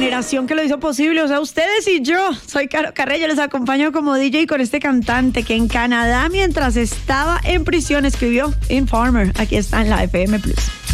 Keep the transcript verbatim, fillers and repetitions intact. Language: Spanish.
generación que lo hizo posible, o sea, ustedes y yo. Soy Caro Carreño, les acompaño como D J con este cantante que en Canadá, mientras estaba en prisión, escribió Informer. Aquí está en la F M Plus.